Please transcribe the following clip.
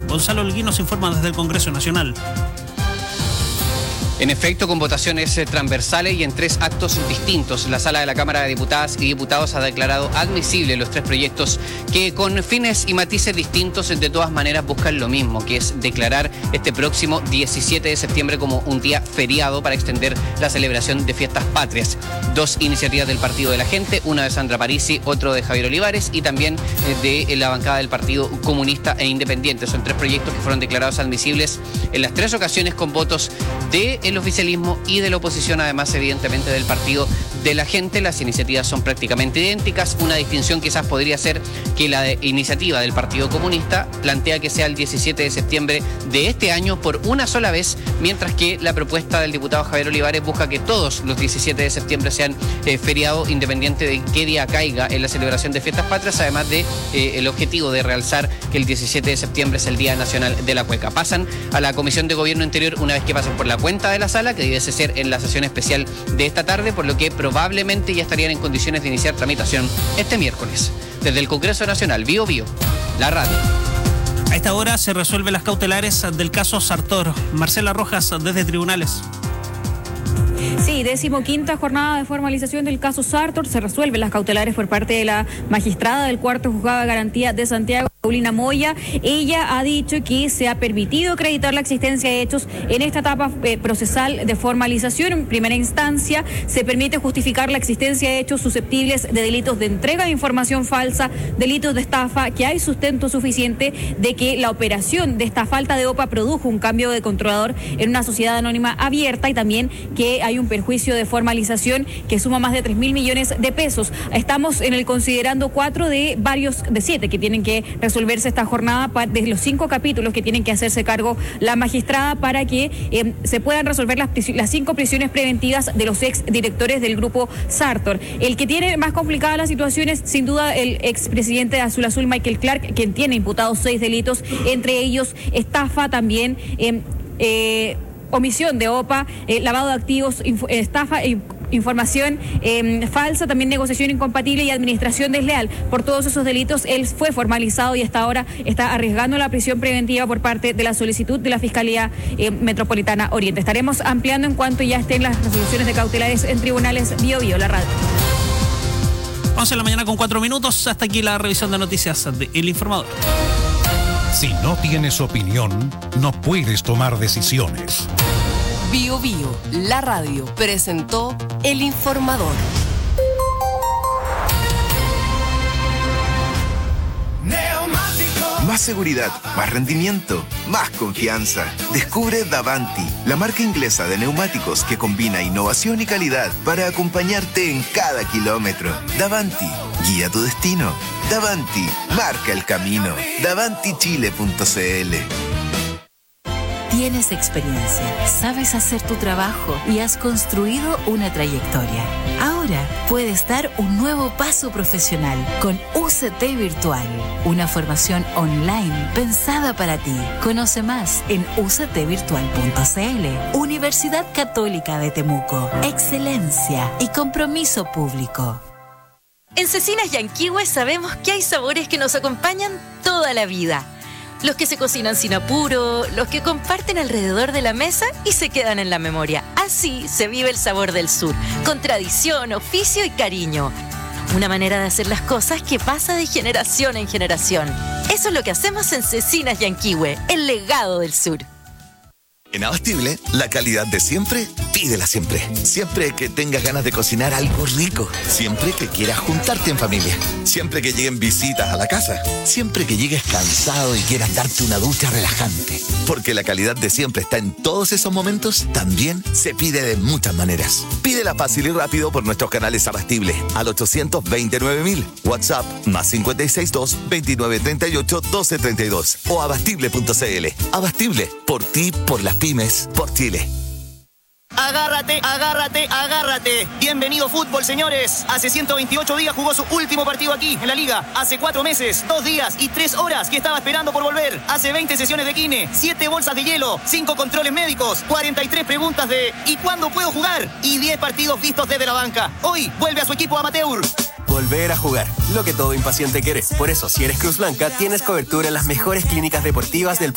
Gonzalo Holguín nos informa desde el Congreso Nacional. En efecto, con votaciones transversales y en 3 actos distintos, la Sala de la Cámara de Diputadas y Diputados ha declarado admisibles los 3 proyectos que con fines y matices distintos de todas maneras buscan lo mismo, que es declarar este próximo 17 de septiembre como un día feriado para extender la celebración de fiestas patrias. 2 iniciativas del Partido de la Gente, una de Sandra Parisi, otro de Javier Olivares y también de la bancada del Partido Comunista e Independiente. Son 3 proyectos que fueron declarados admisibles en las 3 ocasiones con votos del oficialismo y de la oposición, además evidentemente del Partido de la Gente. Las iniciativas son prácticamente idénticas. Una distinción quizás podría ser que la iniciativa del Partido Comunista plantea que sea el 17 de septiembre de este año por una sola vez, mientras que la propuesta del diputado Javier Olivares busca que todos los 17 de septiembre sean feriados, independiente de qué día caiga en la celebración de fiestas patrias, además de el objetivo de realzar que el 17 de septiembre es el Día Nacional de la Cueca. Pasan a la Comisión de Gobierno Interior una vez que pasen por la cuenta de la sala, que debe ser en la sesión especial de esta tarde, por lo que probablemente ya estarían en condiciones de iniciar tramitación este miércoles. Desde el Congreso Nacional, Bio Bio, la radio. A esta hora se resuelven las cautelares del caso Sartor. Marcela Rojas, desde Tribunales. Sí, 15ª jornada de formalización del caso Sartor. Se resuelven las cautelares por parte de la magistrada del 4º Juzgado de Garantía de Santiago, Paulina Moya. Ella ha dicho que se ha permitido acreditar la existencia de hechos en esta etapa procesal de formalización. En primera instancia, se permite justificar la existencia de hechos susceptibles de delitos de entrega de información falsa, delitos de estafa, que hay sustento suficiente de que la operación de esta falta de OPA produjo un cambio de controlador en una sociedad anónima abierta y también que hay un perjuicio de formalización que suma más de 3.000 millones de pesos. Estamos en el considerando 4 de varios, de 7 que tienen que resolverse esta jornada, de los 5 capítulos que tienen que hacerse cargo la magistrada para que se puedan resolver las 5 prisiones preventivas de los ex directores del grupo Sartor. El que tiene más complicada la situación es sin duda el expresidente de Azul Azul, Michael Clark, quien tiene imputados 6 delitos, entre ellos estafa, también omisión de OPA, lavado de activos, estafa, información falsa, también negociación incompatible y administración desleal. Por todos esos delitos, él fue formalizado y hasta ahora está arriesgando la prisión preventiva por parte de la solicitud de la Fiscalía Metropolitana Oriente. Estaremos ampliando en cuanto ya estén las resoluciones de cautelares en tribunales. Bio Bio, la radio. 11 de la mañana con 4 minutos. Hasta aquí la revisión de noticias de El Informador. Si no tienes opinión, no puedes tomar decisiones. Bio Bio, la radio, presentó El Informador. Más seguridad, más rendimiento, más confianza. Descubre Davanti, la marca inglesa de neumáticos que combina innovación y calidad para acompañarte en cada kilómetro. Davanti, guía tu destino. Davanti, marca el camino. DavantiChile.cl. Tienes experiencia, sabes hacer tu trabajo y has construido una trayectoria. Ahora puedes dar un nuevo paso profesional con UCT Virtual, una formación online pensada para ti. Conoce más en uctvirtual.cl. Universidad Católica de Temuco. Excelencia y compromiso público. En Cecinas Yanquihue sabemos que hay sabores que nos acompañan toda la vida. Los que se cocinan sin apuro, los que comparten alrededor de la mesa y se quedan en la memoria. Así se vive el sabor del sur, con tradición, oficio y cariño. Una manera de hacer las cosas que pasa de generación en generación. Eso es lo que hacemos en Cecinas Yanquihue, el legado del sur. En Abastible, la calidad de siempre, pídela siempre. Siempre que tengas ganas de cocinar algo rico. Siempre que quieras juntarte en familia. Siempre que lleguen visitas a la casa. Siempre que llegues cansado y quieras darte una ducha relajante. Porque la calidad de siempre está en todos esos momentos, también se pide de muchas maneras. Pídela fácil y rápido por nuestros canales Abastible al 829.000. WhatsApp más 562-2938-1232 o abastible.cl. Abastible, por ti, por las pymes, por Chile. Agárrate, agárrate, agárrate. Bienvenido fútbol, señores. Hace 128 días jugó su último partido aquí, en la Liga. Hace 4 meses, 2 días y 3 horas que estaba esperando por volver. Hace 20 sesiones de kine, 7 bolsas de hielo, 5 controles médicos, 43 preguntas de ¿y cuándo puedo jugar? Y 10 partidos vistos desde la banca. Hoy vuelve a su equipo amateur. Volver a jugar, lo que todo impaciente quiere. Por eso, si eres Cruz Blanca, tienes cobertura en las mejores clínicas deportivas del